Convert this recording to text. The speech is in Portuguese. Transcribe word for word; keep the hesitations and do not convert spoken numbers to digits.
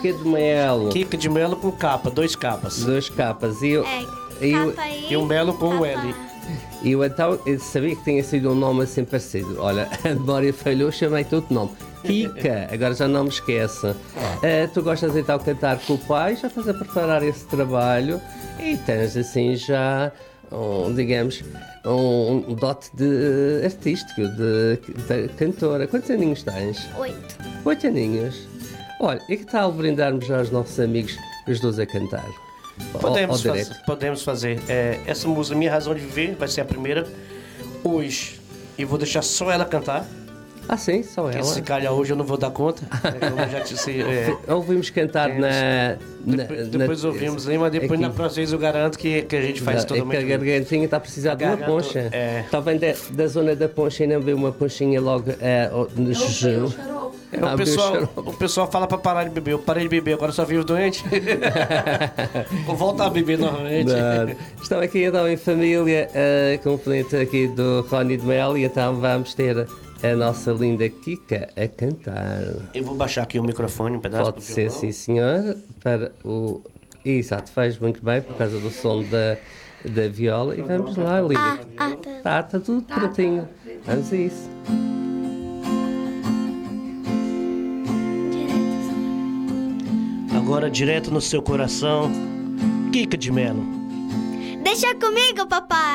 Kika de Melo. Kika de Melo com capa, dois capas. Duas capas. E eu, É, e eu, capa aí. E um Melo com um capa- L. e eu então eu sabia que tinha sido um nome assim parecido. Olha, a memória falhou, chamei-te outro nome. Kika, agora já não me esqueça. Uh, tu gostas então de cantar com o pai, já estás a preparar esse trabalho e tens assim já, um, digamos, um, um dote de artístico, de, de cantora. Quantos aninhos tens? Oito. Oito aninhos. Olha, e que tal brindarmos já aos nossos amigos os dois a cantar? Podemos Ao- ao fazer. direito. Podemos fazer. É, essa música, Minha Razão de Viver, vai ser a primeira hoje. E vou deixar só ela cantar. Ah, sim, só Porque ela. se calhar hoje eu não vou dar conta. É, como eu já disse, é, Ouvimos cantar Temos. na, na- depois, depois na- ouvimos aí, mas depois aqui. na próxima vez eu garanto que, que a gente faz É totalmente. que a gargantinha está a precisar de uma garganta, poncha. é. Está bem da, da zona da poncha e não vê uma ponchinha logo é, no jejum. É, Ah, o, viu, pessoal, xarope. o pessoal fala pra parar de beber. Eu parei de beber, agora só vivo doente. Vou voltar a beber novamente. Não. Estão aqui então em família, uh, componente aqui do Rony de Mel, e então vamos ter a nossa linda Kika a cantar. Eu vou baixar aqui o microfone um pedaço. Pode do ser, violão. sim senhor, para o... Exato, faz muito bem por causa do som da, da viola. E vamos lá, Ah, linda. ah, tá. Tá, está tudo prontinho. Vamos a isso. Agora direto no seu coração, Kika de Melo. Deixa comigo, papai.